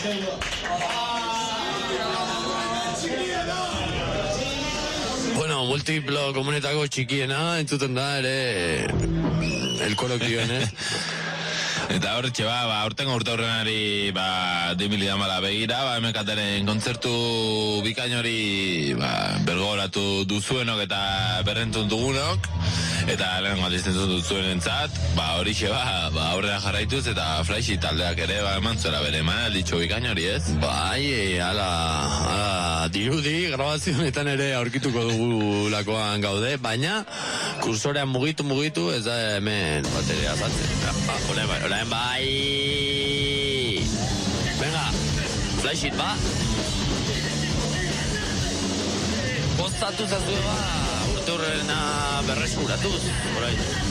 Bueno, multiplo komunetako txikiena, entzuten da ere el kolektiben, Eta horretxe aurtengo urte horrenari 2010 begira, emekateren kontzertu bikain hori bergoratu duzuenok eta berrentun dugunok, eta lehen galdizten duzuen entzat, horixe aurrera jarraituz eta Flaixi taldeak ere eman zuela bere emanalditxo bikain hori, ez? Bai, ala dirudi, grabazionetan ere aurkituko dugulakoan gaude, baina kursorean mugitu, ez da hemen bateria zatzen. Orain bai! Venga, Flaixit, Postatu zazue, urte horrena berreskuratuz, orain.